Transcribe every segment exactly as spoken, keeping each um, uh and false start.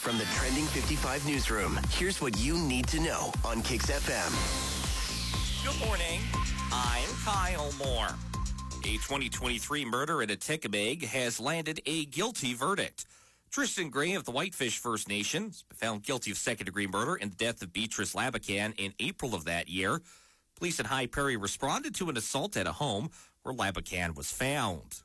From the Trending fifty-five newsroom, here's what you need to know on Kicks F M. Good morning. I'm Kyle Moore. A twenty twenty-three murder in Atikamekw has landed a guilty verdict. Tristan Gray of the Whitefish First Nation has been found guilty of second-degree murder in the death of Beatrice Labakan in April of that year. Police in High Prairie responded to an assault at a home where Labakan was found.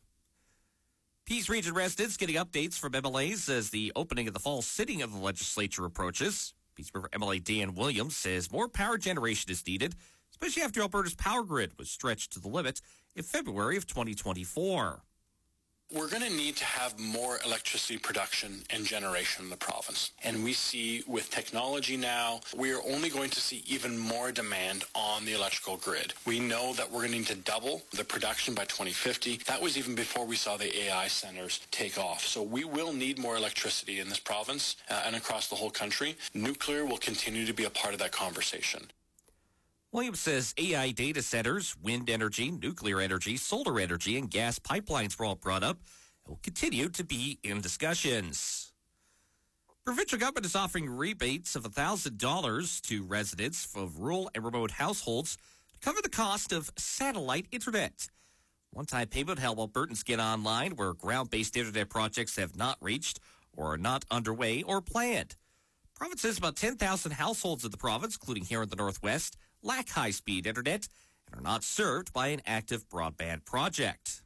Peace Region residents getting updates from M L As as the opening of the fall sitting of the legislature approaches. Peace River M L A Dan Williams says more power generation is needed, especially after Alberta's power grid was stretched to the limit in February of twenty twenty-four. We're going to need to have more electricity production and generation in the province. And we see with technology now, we are only going to see even more demand on the electrical grid. We know that we're going to need to double the production by twenty fifty. That was even before we saw the A I centers take off. So we will need more electricity in this province uh, and across the whole country. Nuclear will continue to be a part of that conversation. Williams says A I data centers, wind energy, nuclear energy, solar energy, and gas pipelines were all brought up and will continue to be in discussions. Provincial government is offering rebates of one thousand dollars to residents of rural and remote households to cover the cost of satellite internet. One-time payment help Albertans get online where ground-based internet projects have not reached or are not underway or planned. Province says about ten thousand households in the province, including here in the Northwest, lack high-speed internet and are not served by an active broadband project.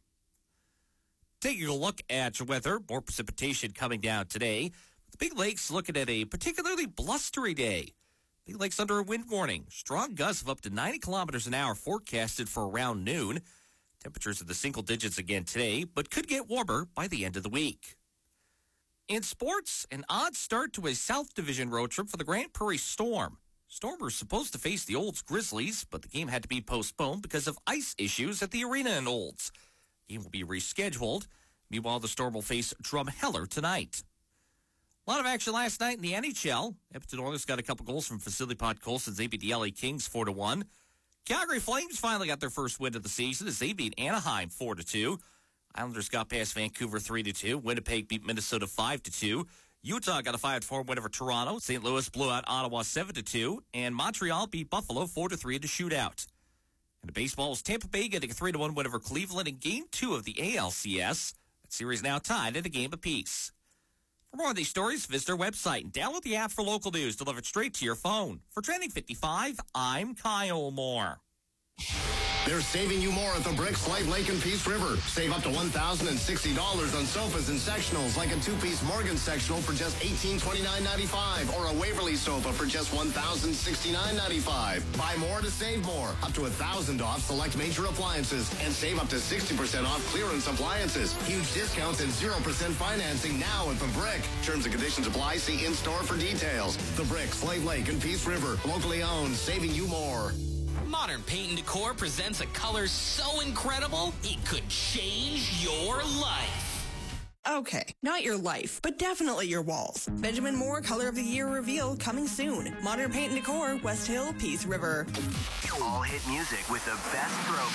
Taking a look at your weather, more precipitation coming down today. The Big Lake's looking at a particularly blustery day. Big Lake's under a wind warning. Strong gusts of up to ninety kilometers an hour forecasted for around noon. Temperatures in the single digits again today, but could get warmer by the end of the week. In sports, an odd start to a South Division road trip for the Grande Prairie Storm. Storm were supposed to face the Olds Grizzlies, but the game had to be postponed because of ice issues at the arena in Olds. The game will be rescheduled. Meanwhile, the Storm will face Drumheller tonight. A lot of action last night in the N H L. Edmonton Oilers got a couple goals from Vasily Podkolzin. They beat the L A Kings four to one. Calgary Flames finally got their first win of the season as they beat Anaheim four to two. Islanders got past Vancouver three to two. Winnipeg beat Minnesota five to two. Utah got a five to four win over Toronto. Saint Louis blew out Ottawa seven to two. And Montreal beat Buffalo four to three in a shootout. And the baseball was Tampa Bay getting a three to one win over Cleveland in Game two of the A L C S. That series now tied at a game apiece. For more on these stories, visit our website and download the app for local news delivered straight to your phone. For Trending fifty-five, I'm Kyle Moore. They're saving you more at the Brick, Slave Lake, and Peace River. Save up to one thousand sixty dollars on sofas and sectionals, like a two-piece Morgan sectional for just eighteen twenty-nine ninety-five, or a Waverly sofa for just one thousand sixty-nine ninety-five. Buy more to save more. Up to one thousand dollars off select major appliances, and save up to sixty percent off clearance appliances. Huge discounts and zero percent financing now at the Brick. Terms and conditions apply. See in-store for details. The Brick, Slave Lake, and Peace River. Locally owned, saving you more. Modern Paint and Decor presents a color so incredible, it could change your life. Okay, not your life, but definitely your walls. Benjamin Moore Color of the Year reveal coming soon. Modern Paint and Decor, West Hill, Peace River. All hit music with the best throwback.